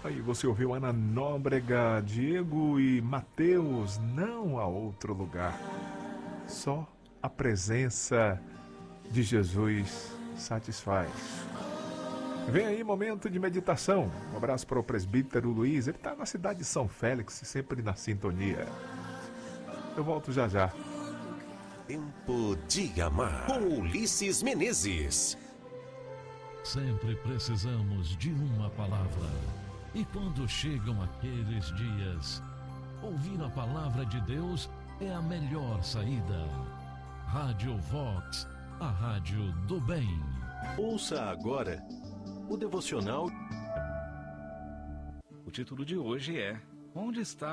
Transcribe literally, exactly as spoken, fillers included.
Aí você ouviu Ana Nóbrega, Diego e Mateus, não há outro lugar. Só a presença de Jesus satisfaz. Vem aí, momento de meditação. Um abraço para o presbítero Luiz, ele está na cidade de São Félix, sempre na sintonia. Eu volto já já. Tempo de Amar, com Ulisses Menezes. Sempre precisamos de uma palavra. E quando chegam aqueles dias, ouvir a palavra de Deus é a melhor saída. Rádio Vox, a rádio do bem. Ouça agora o devocional. O título de hoje é: Onde está